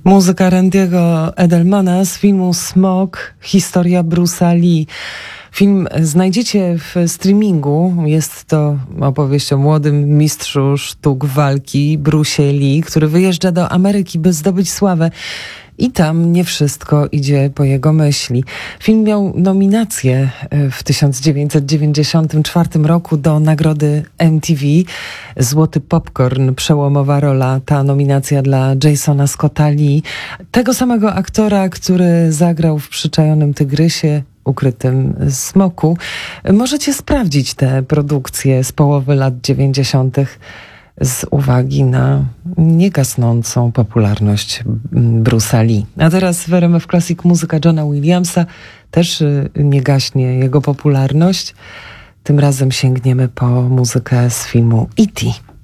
Muzyka Randy'ego Edelmana z filmu Smog, historia Bruce'a Lee. Film znajdziecie w streamingu. Jest to opowieść o młodym mistrzu sztuk walki, Bruce'ie Lee, który wyjeżdża do Ameryki, by zdobyć sławę. I tam nie wszystko idzie po jego myśli. Film miał nominację w 1994 roku do nagrody MTV. Złoty Popcorn, przełomowa rola, ta nominacja dla Jasona Scotta Lee, tego samego aktora, który zagrał w Przyczajonym Tygrysie, Ukrytym Smoku. Możecie sprawdzić te produkcje z połowy lat 90. z uwagi na niegasnącą popularność Bruce'a Lee. A teraz w RMF Classic muzyka Johna Williamsa. Też nie gaśnie jego popularność. Tym razem sięgniemy po muzykę z filmu E.T.